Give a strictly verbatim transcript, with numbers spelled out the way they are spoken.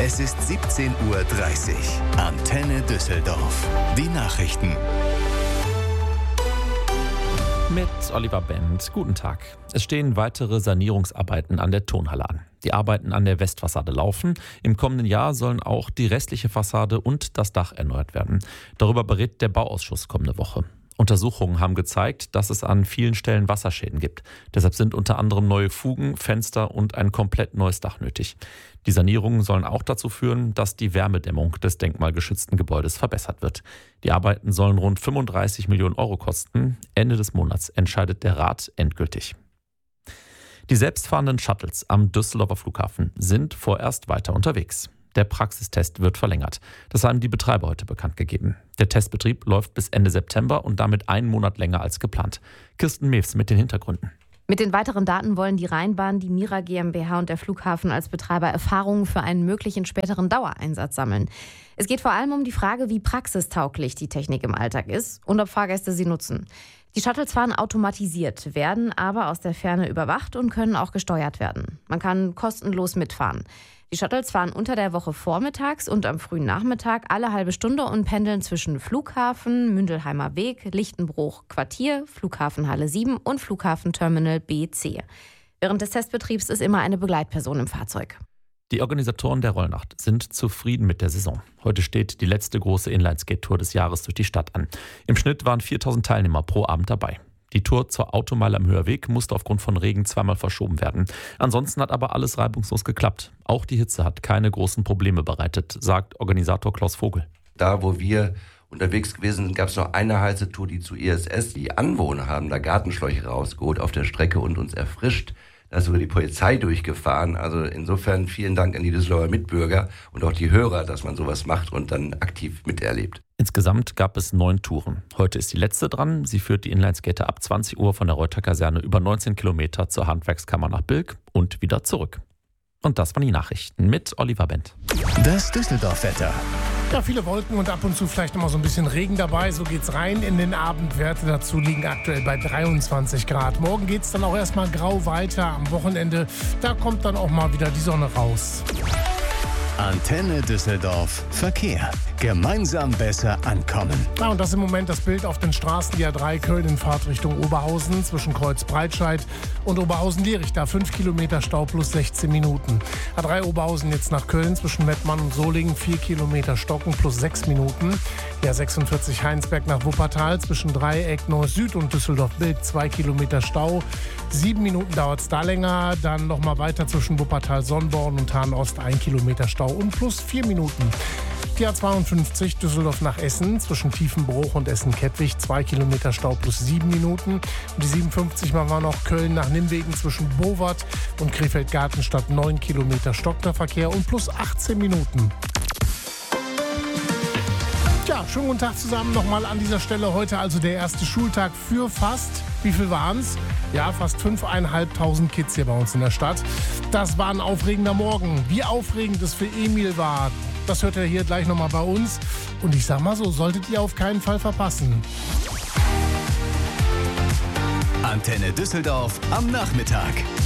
Es ist siebzehn Uhr dreißig. Antenne Düsseldorf. Die Nachrichten. Mit Oliver Bendt. Guten Tag. Es stehen weitere Sanierungsarbeiten an der Turnhalle an. Die Arbeiten an der Westfassade laufen. Im kommenden Jahr sollen auch die restliche Fassade und das Dach erneuert werden. Darüber berät der Bauausschuss kommende Woche. Untersuchungen haben gezeigt, dass es an vielen Stellen Wasserschäden gibt. Deshalb sind unter anderem neue Fugen, Fenster und ein komplett neues Dach nötig. Die Sanierungen sollen auch dazu führen, dass die Wärmedämmung des denkmalgeschützten Gebäudes verbessert wird. Die Arbeiten sollen rund fünfunddreißig Millionen Euro kosten. Ende des Monats entscheidet der Rat endgültig. Die selbstfahrenden Shuttles am Düsseldorfer Flughafen sind vorerst weiter unterwegs. Der Praxistest wird verlängert. Das haben die Betreiber heute bekannt gegeben. Der Testbetrieb läuft bis Ende September und damit einen Monat länger als geplant. Kirsten Mewes mit den Hintergründen. Mit den weiteren Daten wollen die Rheinbahn, die Mira GmbH und der Flughafen als Betreiber Erfahrungen für einen möglichen späteren Dauereinsatz sammeln. Es geht vor allem um die Frage, wie praxistauglich die Technik im Alltag ist und ob Fahrgäste sie nutzen. Die Shuttles fahren automatisiert, werden aber aus der Ferne überwacht und können auch gesteuert werden. Man kann kostenlos mitfahren. Die Shuttles fahren unter der Woche vormittags und am frühen Nachmittag alle halbe Stunde und pendeln zwischen Flughafen, Mündelheimer Weg, Lichtenbruch Quartier, Flughafen Halle sieben und Flughafen Terminal B C. Während des Testbetriebs ist immer eine Begleitperson im Fahrzeug. Die Organisatoren der Rollnacht sind zufrieden mit der Saison. Heute steht die letzte große Inline-Skate-Tour des Jahres durch die Stadt an. Im Schnitt waren viertausend Teilnehmer pro Abend dabei. Die Tour zur Automeile am Höherweg musste aufgrund von Regen zweimal verschoben werden. Ansonsten hat aber alles reibungslos geklappt. Auch die Hitze hat keine großen Probleme bereitet, sagt Organisator Klaus Vogel. Da, wo wir unterwegs gewesen sind, gab es noch eine heiße Tour, die zu I S S. Die Anwohner haben da Gartenschläuche rausgeholt auf der Strecke und uns erfrischt. Da ist sogar die Polizei durchgefahren. Also insofern vielen Dank an die Düsseldorfer Mitbürger und auch die Hörer, dass man sowas macht und dann aktiv miterlebt. Insgesamt gab es neun Touren. Heute ist die letzte dran. Sie führt die Inlineskater ab zwanzig Uhr von der Reuter-Kaserne über neunzehn Kilometer zur Handwerkskammer nach Bilk und wieder zurück. Und das waren die Nachrichten mit Oliver Bendt. Das Düsseldorf-Wetter. Ja, viele Wolken und ab und zu vielleicht noch mal so ein bisschen Regen dabei. So geht's rein in den Abend. Werte dazu liegen aktuell bei dreiundzwanzig Grad. Morgen geht's dann auch erstmal grau weiter. Am Wochenende, da kommt dann auch mal wieder die Sonne raus. Antenne Düsseldorf. Verkehr. Gemeinsam besser ankommen. Ja, und das im Moment das Bild auf den Straßen. Die A drei Köln in Fahrtrichtung Oberhausen zwischen Kreuz Breitscheid und Oberhausen-Lierich. Da fünf Kilometer Stau plus sechzehn Minuten. A drei Oberhausen jetzt nach Köln zwischen Mettmann und Solingen. vier Kilometer Stocken plus sechs Minuten. Die A sechsundvierzig Heinsberg nach Wuppertal zwischen Dreieck Neuss Süd und Düsseldorf-Bilk. zwei Kilometer Stau. Sieben Minuten dauert es da länger. Dann nochmal weiter zwischen Wuppertal-Sonnborn und Hahn-Ost. ein Kilometer Stau und plus vier Minuten. Die A zweiundfünfzig Düsseldorf nach Essen zwischen Tiefenbruch und Essen-Kettwig. zwei Kilometer Stau plus sieben Minuten. Und die siebenundfünfzig war noch Köln nach Nimwegen zwischen Bowart und Krefeld-Gartenstadt. neun Kilometer stockender Verkehr und plus achtzehn Minuten. Ja, schönen guten Tag zusammen nochmal an dieser Stelle. Heute also der erste Schultag für fast, wie viel waren es? Ja, fast fünftausendfünfhundert Kids hier bei uns in der Stadt. Das war ein aufregender Morgen. Wie aufregend es für Emil war, das hört ihr hier gleich nochmal bei uns. Und ich sag mal so, solltet ihr auf keinen Fall verpassen. Antenne Düsseldorf am Nachmittag.